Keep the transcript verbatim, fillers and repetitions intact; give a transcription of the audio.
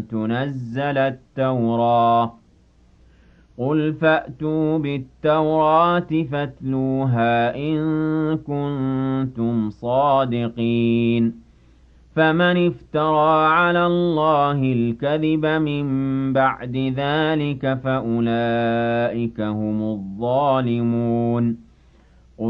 تُنَزَّلَ التَّوْرَاةُ قُلْ فَأْتُوا بِالتَّوْرَاةِ فَاتْلُوهَا إِن كُنتُمْ صَادِقِينَ فَمَنِ افْتَرَىٰ عَلَى اللَّهِ الْكَذِبَ مِن بَعْدِ ذَٰلِكَ فَأُولَٰئِكَ هُمُ الظَّالِمُونَ